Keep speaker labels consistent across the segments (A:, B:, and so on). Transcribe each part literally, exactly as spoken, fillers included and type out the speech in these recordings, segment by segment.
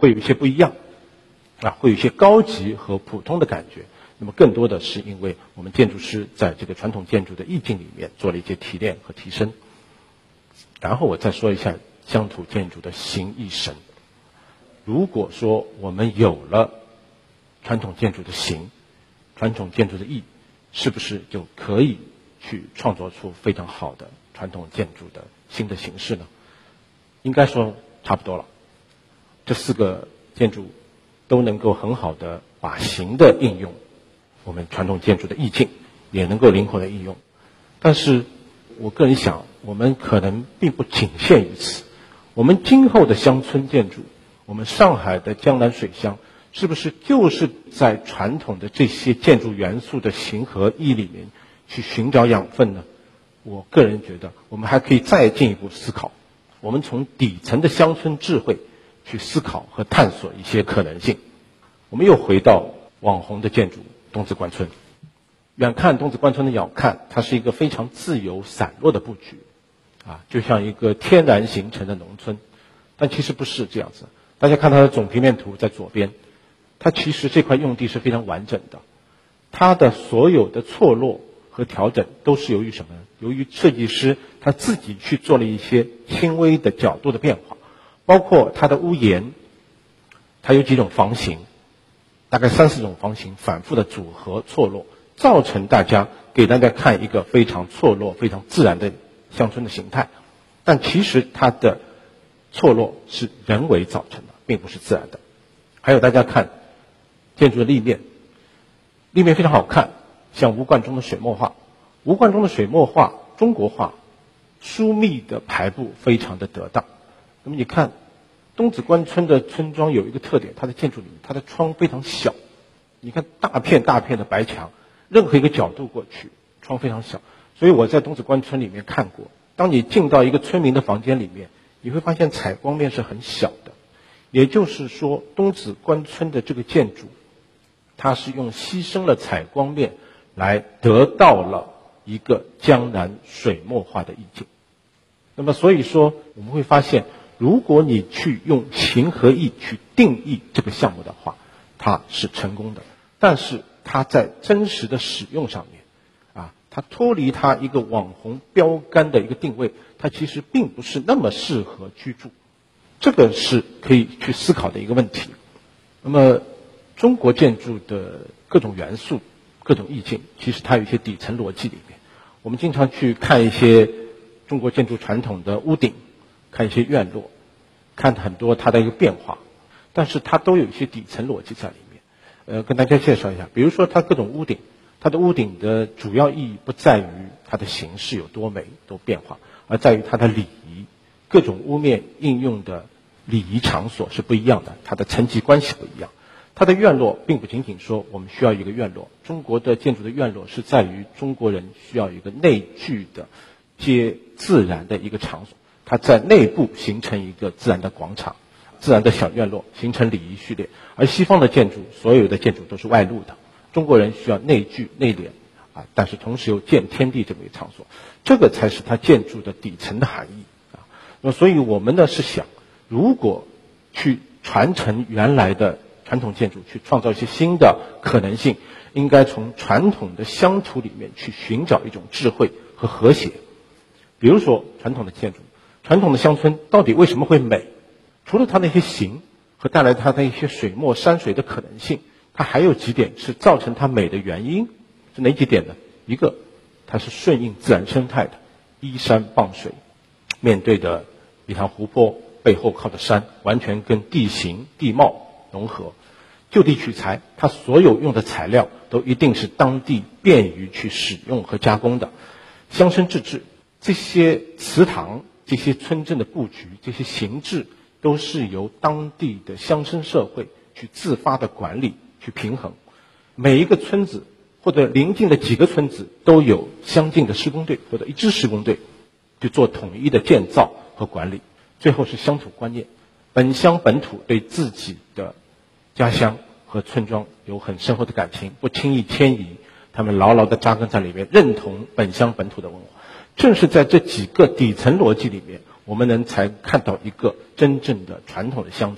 A: 会有一些不一样，啊，会有一些高级和普通的感觉。那么更多的是因为我们建筑师在这个传统建筑的意境里面做了一些提炼和提升。然后我再说一下乡土建筑的形意神。如果说我们有了传统建筑的形，传统建筑的意，是不是就可以去创作出非常好的传统建筑的新的形式呢？应该说差不多了。这四个建筑都能够很好的把形的应用我们传统建筑的意境，也能够灵活的应用。但是我个人想，我们可能并不仅限于此。我们今后的乡村建筑，我们上海的江南水乡，是不是就是在传统的这些建筑元素的形和意里面去寻找养分呢？我个人觉得，我们还可以再进一步思考。我们从底层的乡村智慧去思考和探索一些可能性。我们又回到网红的建筑东子关村。远看东子关村的遥看，它是一个非常自由散落的布局，啊，就像一个天然形成的农村。但其实不是这样子。大家看它的总平面图在左边，它其实这块用地是非常完整的，它的所有的错落和调整都是由于什么呢？由于设计师他自己去做了一些轻微的角度的变化，包括它的屋檐，它有几种房型，大概三四种房型反复的组合错落，造成大家给大家看一个非常错落非常自然的乡村的形态。但其实它的错落是人为造成的，并不是自然的。还有大家看建筑的立面，立面非常好看，像吴冠中的水墨画。吴冠中的水墨画中国画，疏密的排布非常的得当。那么你看东子关村的村庄有一个特点，它的建筑里面它的窗非常小，你看大片大片的白墙，任何一个角度过去窗非常小。所以我在东子关村里面看过，当你进到一个村民的房间里面，你会发现采光面是很小的。也就是说东子关村的这个建筑，它是用牺牲了采光面来得到了一个江南水墨画的意境。那么所以说我们会发现，如果你去用形和意去定义这个项目的话，它是成功的。但是它在真实的使用上面啊，它脱离它一个网红标杆的一个定位，它其实并不是那么适合居住。这个是可以去思考的一个问题。那么中国建筑的各种元素各种意境，其实它有一些底层逻辑里面。我们经常去看一些中国建筑传统的屋顶，看一些院落，看很多它的一个变化，但是它都有一些底层逻辑在里面。呃，跟大家介绍一下，比如说它各种屋顶，它的屋顶的主要意义不在于它的形式有多美多变化，而在于它的礼仪。各种屋面应用的礼仪场所是不一样的，它的层级关系不一样。它的院落并不仅仅说我们需要一个院落，中国的建筑的院落是在于中国人需要一个内聚的接自然的一个场所，它在内部形成一个自然的广场，自然的小院落，形成礼仪序列。而西方的建筑，所有的建筑都是外露的，中国人需要内聚内敛啊，但是同时又见天地这么一个场所，这个才是它建筑的底层的含义啊。那么所以我们呢是想，如果去传承原来的传统建筑，去创造一些新的可能性，应该从传统的乡土里面去寻找一种智慧和和谐。比如说传统的建筑，传统的乡村到底为什么会美？除了它那些形和带来它的一些水墨山水的可能性，它还有几点是造成它美的原因。是哪几点呢？一个，它是顺应自然生态的，依山傍水，面对的一条湖泊，背后靠的山，完全跟地形地貌融合，就地取材，它所有用的材料都一定是当地便于去使用和加工的。乡绅自治，这些祠堂这些村镇的布局这些形制都是由当地的乡绅社会去自发的管理去平衡。每一个村子或者邻近的几个村子都有相近的施工队或者一支施工队去做统一的建造和管理。最后是乡土观念，本乡本土对自己的家乡和村庄有很深厚的感情，不轻易迁移，他们牢牢地扎根在里面，认同本乡本土的文化。正是在这几个底层逻辑里面，我们能才看到一个真正的传统的乡村，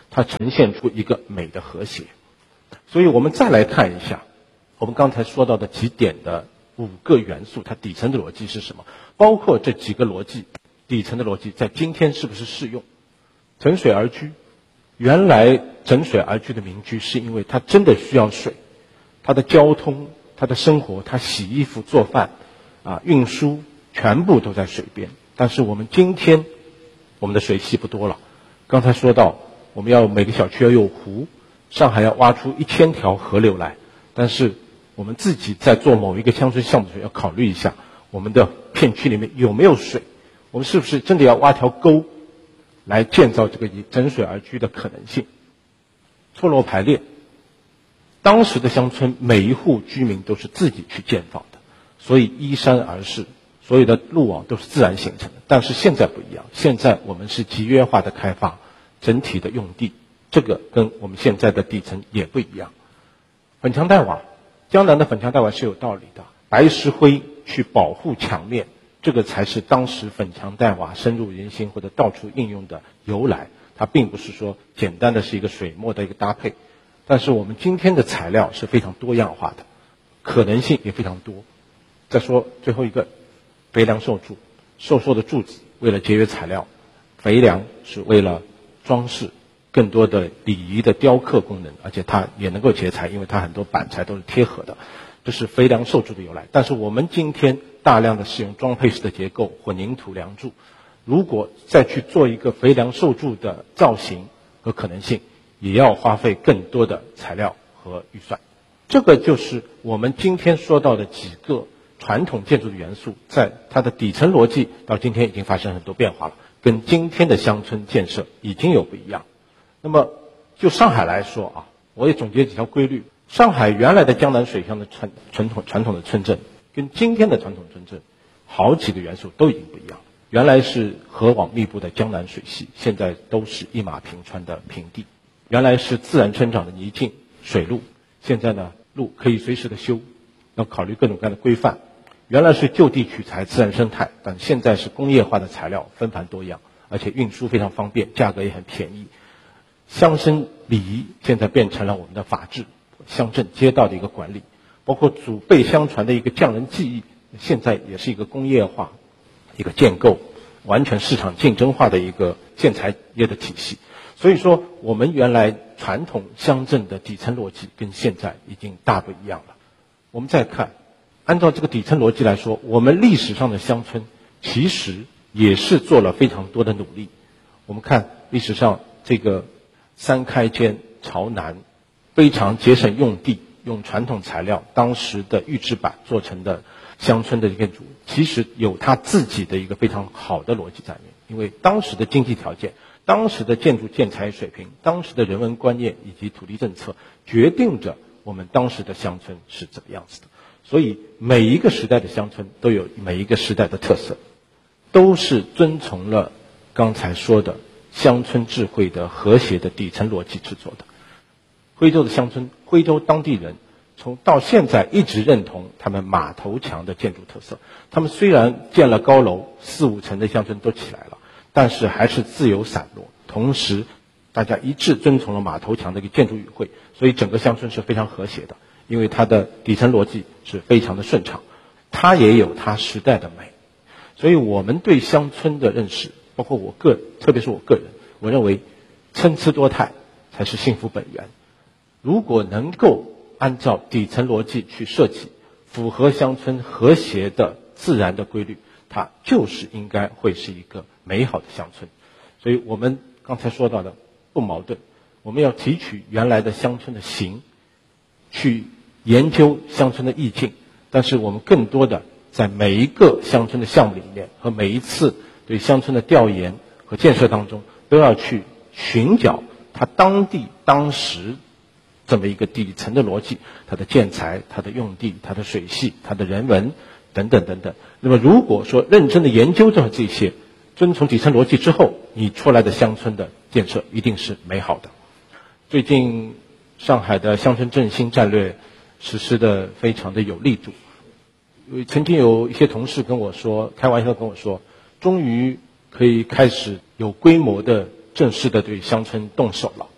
A: 它呈现出一个美的和谐。所以我们再来看一下我们刚才说到的几点的五个元素，它底层的逻辑是什么，包括这几个逻辑底层的逻辑在今天是不是适用。枕水而居，原来枕水而居的民居是因为它真的需要水，它的交通，它的生活，它洗衣服做饭啊，运输全部都在水边。但是我们今天我们的水系不多了，刚才说到我们要每个小区要有湖，上海要挖出一千条河流来，但是我们自己在做某一个乡村项目的时候要考虑一下我们的片区里面有没有水，我们是不是真的要挖条沟来建造这个以枕水而居的可能性。错落排列，当时的乡村每一户居民都是自己去建造的，所以依山而势，所有的路网都是自然形成的。但是现在不一样，现在我们是集约化的开发整体的用地，这个跟我们现在的底层也不一样。粉墙黛瓦，江南的粉墙黛瓦是有道理的，白石灰去保护墙面，这个才是当时粉墙黛瓦深入人心或者到处应用的由来，它并不是说简单的是一个水墨的一个搭配。但是我们今天的材料是非常多样化的，可能性也非常多。再说最后一个，肥梁瘦柱，瘦瘦的柱子为了节约材料，肥梁是为了装饰，更多的礼仪的雕刻功能，而且它也能够节材，因为它很多板材都是贴合的，这是肥梁瘦柱的由来。但是我们今天大量的使用装配式的结构混凝土梁柱，如果再去做一个肥梁瘦柱的造型和可能性，也要花费更多的材料和预算。这个就是我们今天说到的几个传统建筑的元素，在它的底层逻辑到今天已经发生很多变化了，跟今天的乡村建设已经有不一样。那么就上海来说啊，我也总结几条规律。上海原来的江南水乡的传传统传统的村镇，跟今天的传统村镇好几个元素都已经不一样。原来是河网密布的江南水系，现在都是一马平川的平地。原来是自然生长的泥泞水路，现在呢路可以随时的修，要考虑各种各样的规范。原来是就地取材自然生态，但现在是工业化的材料纷繁多样，而且运输非常方便，价格也很便宜。乡绅礼仪现在变成了我们的法治，乡镇街道的一个管理，包括祖辈相传的一个匠人技艺，现在也是一个工业化一个建构，完全市场竞争化的一个建材业的体系。所以说我们原来传统乡镇的底层逻辑跟现在已经大不一样了。我们再看，按照这个底层逻辑来说，我们历史上的乡村其实也是做了非常多的努力。我们看历史上这个三开间朝南，非常节省用地，用传统材料当时的预制板做成的乡村的建筑，其实有它自己的一个非常好的逻辑在里面。因为当时的经济条件，当时的建筑建材水平，当时的人文观念以及土地政策，决定着我们当时的乡村是怎么样子的。所以每一个时代的乡村都有每一个时代的特色，都是遵从了刚才说的乡村智慧的和谐的底层逻辑制作的。徽州的乡村，徽州当地人从到现在一直认同他们马头墙的建筑特色。他们虽然建了高楼，四五层的乡村都起来了，但是还是自由散落，同时大家一致遵从了马头墙的一个建筑语汇，所以整个乡村是非常和谐的，因为它的底层逻辑是非常的顺畅，它也有它时代的美。所以我们对乡村的认识，包括我个人，特别是我个人，我认为参差多态才是幸福本源。如果能够按照底层逻辑去设计，符合乡村和谐的自然的规律，它就是应该会是一个美好的乡村。所以我们刚才说到的不矛盾，我们要提取原来的乡村的形，去研究乡村的意境，但是我们更多的在每一个乡村的项目里面和每一次对乡村的调研和建设当中，都要去寻找它当地当时这么一个底层的逻辑，它的建材、它的用地、它的水系、它的人文等等等等。那么如果说认真的研究这这些，遵从底层逻辑之后，你出来的乡村的建设一定是美好的。最近上海的乡村振兴战略实施的非常的有力度。曾经有一些同事跟我说，开玩笑跟我说，终于可以开始有规模的正式的对乡村动手了。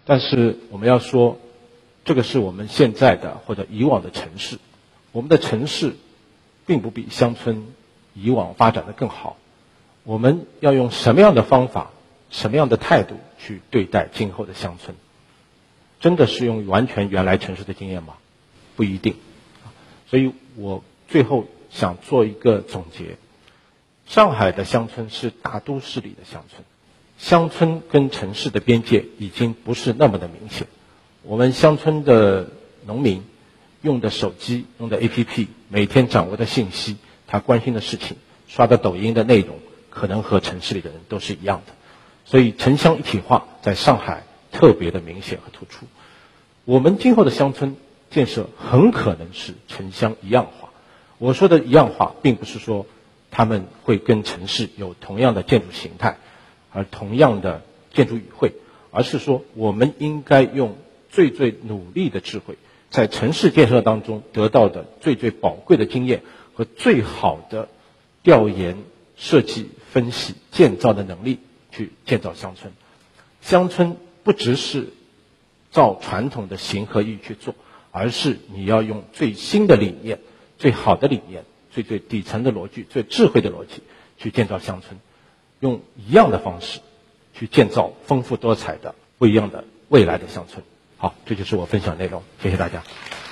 A: 但是我们要说，这个是我们现在的或者以往的城市，我们的城市并不比乡村以往发展的更好。我们要用什么样的方法、什么样的态度去对待今后的乡村？真的是用完全原来城市的经验吗？不一定。所以我最后想做一个总结：上海的乡村是大都市里的乡村，乡村跟城市的边界已经不是那么的明显。我们乡村的农民用的手机、用的 A P P， 每天掌握的信息，他关心的事情，刷的抖音的内容，可能和城市里的人都是一样的。所以城乡一体化在上海特别的明显和突出。我们今后的乡村建设很可能是城乡一样化。我说的一样化，并不是说他们会跟城市有同样的建筑形态，而同样的建筑语汇，而是说我们应该用最最努力的智慧，在城市建设当中得到的最最宝贵的经验和最好的调研、设计、分析、建造的能力去建造乡村。乡村不只是照传统的形和意去做，而是你要用最新的理念、最好的理念、最最底层的逻辑、最智慧的逻辑去建造乡村，用一样的方式去建造丰富多彩的不一样的未来的乡村。好，这就是我分享内容，谢谢大家。